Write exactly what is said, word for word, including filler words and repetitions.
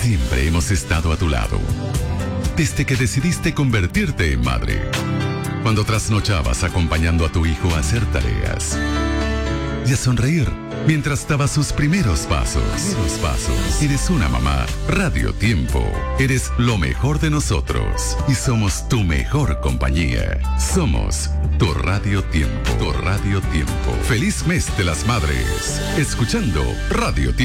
Siempre hemos estado a tu lado. Desde que decidiste convertirte en madre. Cuando trasnochabas acompañando a tu hijo a hacer tareas. Y a sonreír mientras daba sus primeros pasos. Primeros pasos. Eres una mamá. Radio Tiempo. Eres lo mejor de nosotros. Y somos tu mejor compañía. Somos tu Radio Tiempo. Tu Radio Tiempo. Feliz mes de las madres. Escuchando Radio Tiempo.